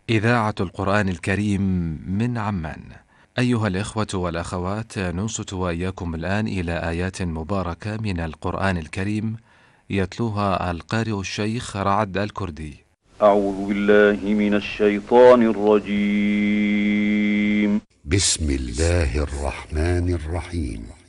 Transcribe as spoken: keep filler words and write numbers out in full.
إذاعة القرآن الكريم من عمان. أيها الإخوة والأخوات، ننصت وإياكم الآن إلى آيات مباركة من القرآن الكريم يتلوها القارئ الشيخ رعد الكردي. أعوذ بالله من الشيطان الرجيم. بسم الله الرحمن الرحيم.